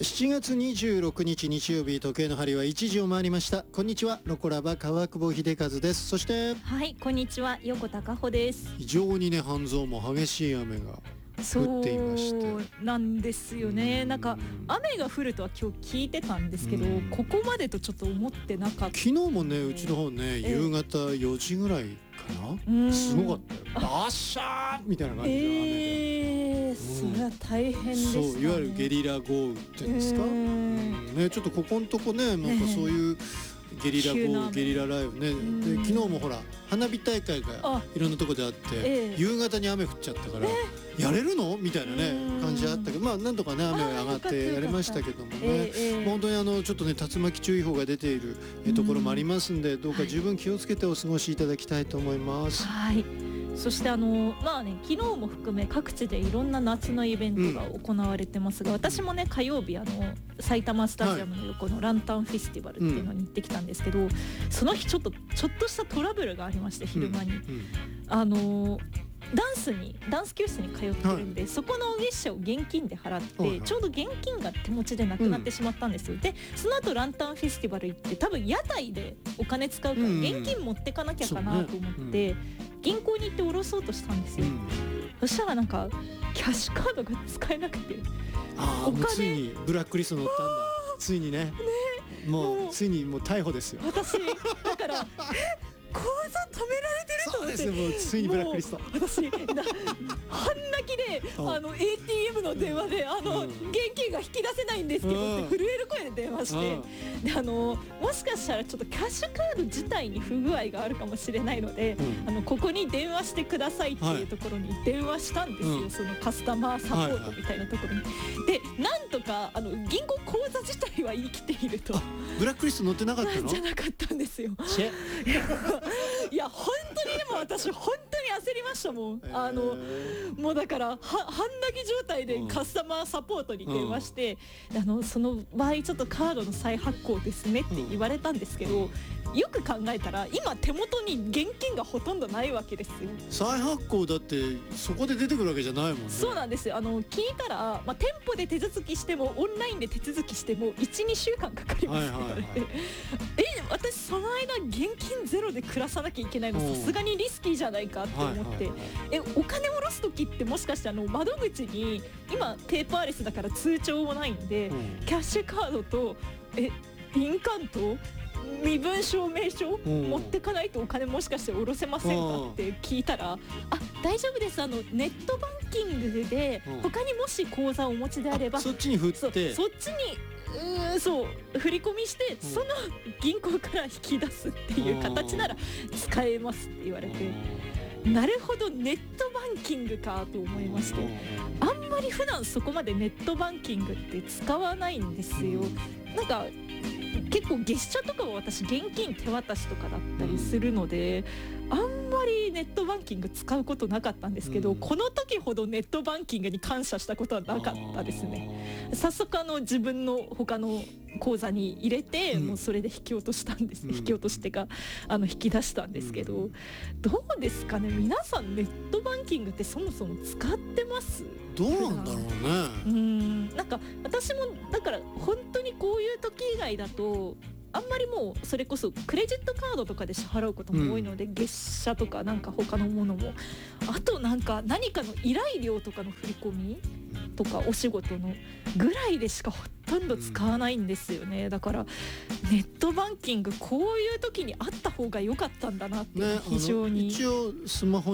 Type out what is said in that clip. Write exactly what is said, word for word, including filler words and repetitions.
しちがつにじゅうろくにち日曜日、時計の針はいちじを回りました。こんにちは、ロコラバ川久保秀和です。そしてはい、こんにちは、横田佳穂です。 非常にね、半蔵も激しい雨が降っていまして、 そうなんですよね。なんか雨が降るとは今日聞いてたんですけど、ここまでとちょっと思ってなかった。 昨日もね、うちの方ね、夕方よじぐらいかな、すごかったよ。バッシャーみたいな感じで雨で、 えー、それは大変でしたね。 そう、いわゆるゲリラ豪雨っていうんですか、うんね、ちょっとここのとこね、なんかそういうゲリラ豪雨、ゲリラ雷雨ね。で、昨日もほら花火大会がいろんなとこであって、えー、夕方に雨降っちゃったから、えー、やれるのみたいなね感じあったけど、まあなんとかね、雨が上がってやれましたけどもね、えー、本当にあのちょっとね、竜巻注意報が出ているところもありますんで、どうか十分気をつけてお過ごしいただきたいと思います。 はい、そしてあのまあね、昨日も含め各地でいろんな夏のイベントが行われてますが、うん、私もね、火曜日あの埼玉スタジアムの横のランタンフェスティバルっていうのに行ってきたんですけど、うん、その日ちょっとちょっとしたトラブルがありまして、昼間に、うんうん、あのダンスにダンス教室に通ってるんで、はい、そこの月謝を現金で払って、はい、ちょうど現金が手持ちでなくなってしまったんですよ、うん、でその後ランタンフェスティバル行って、多分屋台でお金使うから現金持ってかなきゃかなと思って、うんうん、銀行に行って下ろそうとしたんですよ、うん、そしたらなんかキャッシュカードが使えなくて、 あお金もうついにブラックリスト乗ったんだ、ついにね、ね、もうついにもう逮捕ですよ。私だからえ口座止められてると思って、 そうですね、もうついにブラックリスト。私な半泣きであの エーティーエム の電話で、あの、うん、現金が引き出せないんですけど、うん、って震える声で電話して、うん、であのもしかしたらちょっとキャッシュカード自体に不具合があるかもしれないので、うん、あのここに電話してくださいっていうところに電話したんですよ、はい、そのカスタマーサポートみたいなところに、はいはい、でなんとかあの銀行口座自体は生きていると。 ブラックリスト載ってなかったの？ じゃなかったんですよ。いや本当にでも私本当に焦りましたもん、えー、あのもうだからは半泣き状態でカスタマーサポートに電話して、うん、あのその場合ちょっとカードの再発行ですねって言われたんですけど、うん、よく考えたら今手元に現金がほとんどないわけですよ。 再発行だってそこで出てくるわけじゃないもんね。 そうなんですよ。あの聞いたら、まあ、店舗で手続きしてもオンラインで手続きしても いちにしゅうかんかかりますって言われて、え私その間現金ゼロで暮らさなきゃいけないのさすがにリスキーじゃないかって思って、えお金下ろす時ってもしかしてあの窓口に今ペーパーレスだから通帳もないんで、うん、キャッシュカードとえ印鑑と身分証明書持ってかないとお金もしかして下ろせませんかって聞いたら、あ大丈夫です、あのネットバンキングで他にもし口座をお持ちであればそっちに振って そ, そっちにうーそう振り込みして、その銀行から引き出すっていう形なら使えますって言われて、なるほどネットバンキングかと思いまして、あんまり普段そこまでネットバンキングって使わないんですよ。なんか結構月謝とかは私現金手渡しとかだったりするので、あんまりネットバンキング使うことなかったんですけど、うん、この時ほどネットバンキングに感謝したことはなかったですね。早速あの自分の他の口座に入れて、うん、もうそれで引き落としたんです、うん、引き落としてかあの引き出したんですけど、うん、どうですかね皆さんネットバンキングってそもそも使ってます？ どうなんだろうね。 うんなんか私もだから本当にこういう時以外だとあんまりもうそれこそクレジットカードとかで支払うことも多いので、うん、月謝とかなんか他のものも、あとなんか何かの依頼料とかの振り込みとかお仕事のぐらいでしかほとんど使わないんですよね。だからネットバンキングこういう時にあった方が良かったんだなって非常に、 ね、一応スマホ